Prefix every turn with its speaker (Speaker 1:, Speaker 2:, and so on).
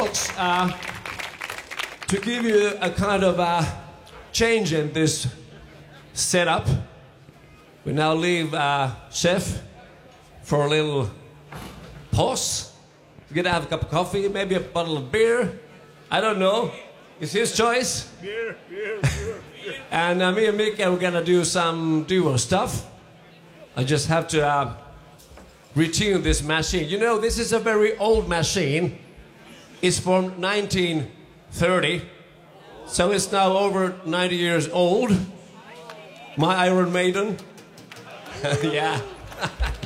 Speaker 1: folks. To give you a kind of change in this setup, we now leave Chef for a little pause. We're gonna have a cup of coffee, maybe a bottle of beer. I don't know. It's his choice.
Speaker 2: Beer.
Speaker 1: And me and Mick are gonna do some duo stuff. I just have to retune this machine. You know, this is a very old machine. It's from 1930, so it's now over 90 years old. My Iron Maiden. Yeah.